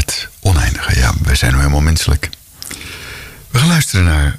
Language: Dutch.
het oneindige. Ja, wij zijn nou helemaal menselijk. We gaan luisteren naar